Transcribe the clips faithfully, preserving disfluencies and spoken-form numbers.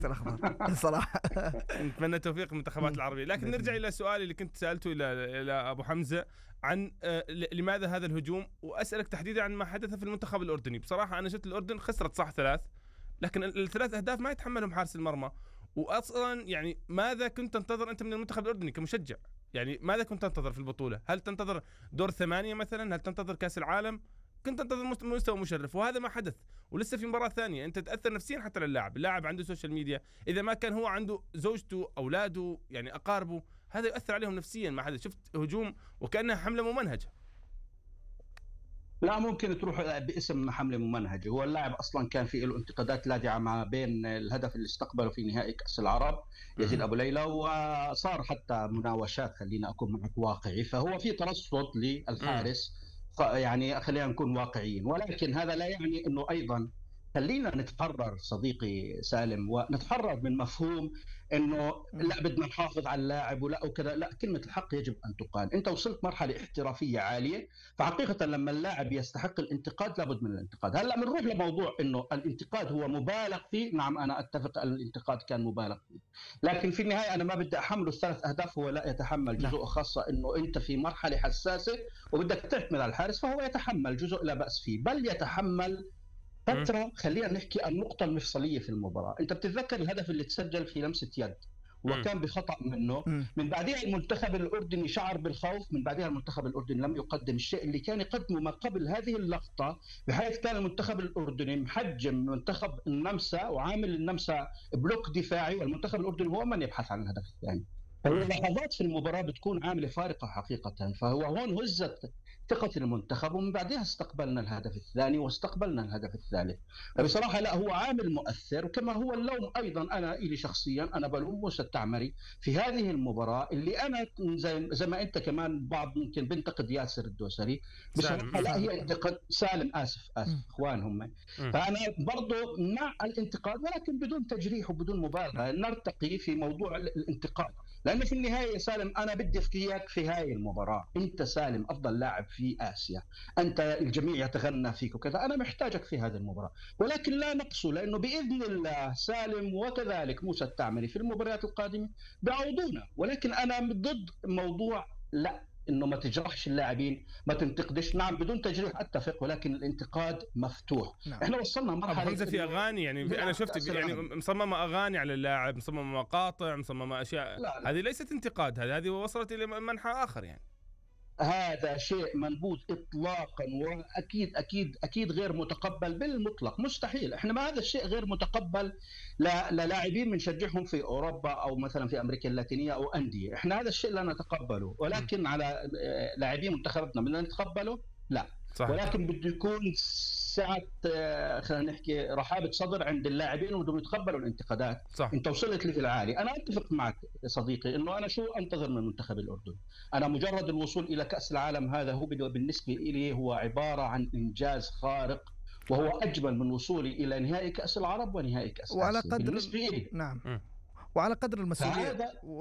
الأخبار صراحة. نتمنى توفيق المنتخبات العربية. لكن نرجع إلى سؤالي اللي كنت سألته إلى إلى أبو حمزة عن لماذا هذا الهجوم، وأسألك تحديدا عن ما حدث في المنتخب الأردني. بصراحة أنا شفت الأردن خسرت صح ثلاث، لكن الثلاث أهداف ما يتحملهم حارس المرمى. وأصلا يعني ماذا كنت تنتظر أنت من المنتخب الأردني كمشجع؟ يعني ماذا كنت تنتظر في البطولة؟ هل تنتظر دور ثمانية مثلا؟ هل تنتظر كأس العالم؟ كنت تنتظر مستوى مشرف، وهذا ما حدث. ولسه في مباراة ثانية، أنت تأثر نفسيا حتى للاعب. اللاعب عنده سوشيال ميديا، إذا ما كان هو عنده زوجته أولاده يعني أقاربه، هذا يؤثر عليهم نفسيا. ما حدث. شفت هجوم وكأنها حملة ممنهجة. لا ممكن تروح باسم حملة ممنهجة. هو اللاعب أصلا كان في له انتقادات لاذعة ما بين الهدف اللي استقبله في نهائي كأس العرب يزيد أبو ليلى، وصار حتى مناوشات. خلينا أكون معك واقعي، فهو في ترصد للحارس، يعني خلينا نكون واقعيين. ولكن هذا لا يعني أنه أيضا خلينا نتحرر صديقي سالم، ونتحرر من مفهوم انه لا بدنا نحافظ على اللاعب ولا وكذا. لا، كلمه الحق يجب ان تقال. انت وصلت مرحله احترافيه عاليه، فحقيقه لما اللاعب يستحق الانتقاد لابد من الانتقاد. هلا بنروح لموضوع انه الانتقاد هو مبالغ فيه. نعم انا اتفق ان الانتقاد كان مبالغ فيه، لكن في النهايه انا ما بدي احمله الثلاث اهداف. هو لا يتحمل جزء، خاصه انه انت في مرحله حساسه وبدك تعتمد على الحارس، فهو يتحمل جزء لا باس فيه، بل يتحمل فترة. خلينا نحكي النقطة المفصلية في المباراة. أنت بتتذكر الهدف اللي تسجل في لمسة يد وكان بخطأ منه. من بعدها المنتخب الأردني شعر بالخوف. من بعدها المنتخب الأردني لم يقدم الشيء اللي كان يقدمه ما قبل هذه اللقطة، بحيث كان المنتخب الأردني محجم منتخب النمسا وعامل النمسا بلوك دفاعي، والمنتخب الأردني هو من يبحث عن الهدف الثاني. اللحظات في المباراة بتكون عاملة فارقة حقيقة. فهو هون هزت ثقة المنتخب، ومن بعدها استقبلنا الهدف الثاني واستقبلنا الهدف الثالث. بصراحة لا، هو عامل مؤثر. وكما هو اللوم أيضا أنا إلي شخصيا، أنا بلوم موسى التعمري في هذه المباراة، اللي أنا زي, زي ما أنت كمان بعض ممكن بنتقد ياسر الدوسري. بصراحة لا، هي انتقاد سالم. آسف آسف إخوان هم. فأنا برضو مع الانتقاد، ولكن بدون تجريح وبدون مبالغة. نرتقي في موضوع الانتقاد، لأن في النهاية سالم أنا بدي أفكيك في هاي المباراة. أنت سالم أفضل لاعب في آسيا، أنت الجميع يتغنى فيك وكذا. أنا محتاجك في هذه المباراة، ولكن لا نقصه، لأنه بإذن الله سالم وكذلك موسى التعمري في المباريات القادمة بيعوضونا. ولكن أنا ضد موضوع لا انه ما تجرحش اللاعبين، ما تنتقدش. نعم بدون تجريح اتفق، ولكن الانتقاد مفتوح. نعم. احنا وصلنا مرحله حمزه في اغاني يعني انا شفت يعني مصممه اغاني على اللاعب، مصممه مقاطع، مصممه اشياء. لا لا. هذه ليست انتقاد، هذه هذه وصلت الى منحى اخر. يعني هذا شيء منبوذ اطلاقا، واكيد اكيد اكيد غير متقبل بالمطلق. مستحيل. احنا ما هذا الشيء غير متقبل للاعبين بنشجعهم في اوروبا او مثلا في امريكا اللاتينيه او انديه. احنا هذا الشيء لا نتقبله، ولكن على لاعبين منتخبنا بدنا نتقبله؟ لا. صحيح. ولكن بده يكون سعة خلينا نحكي رحابة صدر عند اللاعبين، وبدهم يتقبلوا الانتقادات. صح. انت وصلت لي في العالي. انا اتفق معك صديقي انه انا شو انتظر من منتخب الاردن. انا مجرد الوصول الى كأس العالم هذا هو بالنسبة لي هو عبارة عن انجاز خارق، وهو اجمل من وصولي الى نهائي كأس العرب ونهائي كأس وعلى آسيا قدر بالنسبة لي. نعم. م. وعلى قدر المسؤولية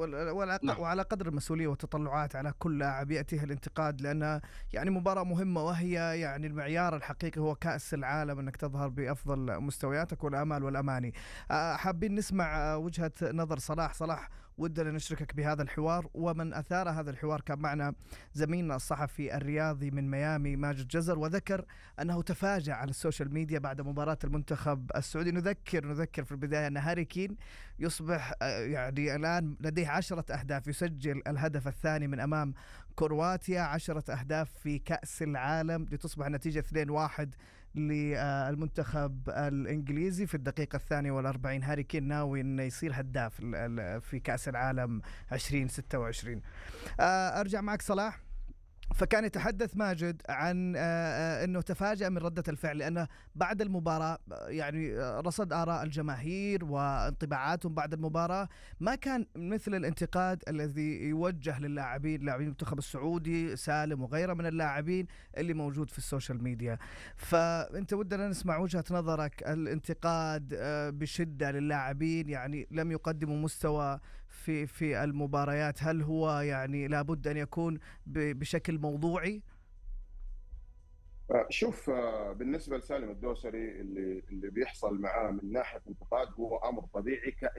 وعلى قدر المسؤولية والتطلعات على كل لاعب يأتيها الانتقاد، لأنها يعني مباراة مهمة، وهي يعني المعيار الحقيقي هو كأس العالم، أنك تظهر بأفضل مستوياتك والآمال والأماني. حابين نسمع وجهة نظر صلاح. صلاح ودنا نشركك بهذا الحوار، ومن أثار هذا الحوار كان معنا زميلنا الصحفي الرياضي من ميامي ماجد جزر، وذكر أنه تفاجأ على السوشيال ميديا بعد مباراة المنتخب السعودي. نذكر نذكر في البداية أن هاري كين يصبح يعني الآن لديه عشرة أهداف، يسجل الهدف الثاني من أمام كرواتيا، عشرة أهداف في كأس العالم، لتصبح النتيجة اثنين واحد للمنتخب الإنجليزي في الدقيقة الثانية والأربعين. هاري كين ناوي أنه يصير هداف في كأس العالم عشرين ستة وعشرين. أرجع معك صلاح. فكان يتحدث ماجد عن أنه تفاجأ من ردة الفعل، لأنه بعد المباراة يعني رصد آراء الجماهير وانطباعاتهم بعد المباراة، ما كان مثل الانتقاد الذي يوجه للاعبين لاعبين المنتخب السعودي سالم وغيره من اللاعبين اللي موجود في السوشيال ميديا. فأنت ودنا نسمع وجهة نظرك. الانتقاد بشدة للاعبين يعني لم يقدموا مستوى في في المباريات، هل هو يعني لابد أن يكون بشكل موضوعي؟ شوف، بالنسبه لسالم الدوسري اللي اللي بيحصل معاه من ناحيه انتقاد هو امر طبيعي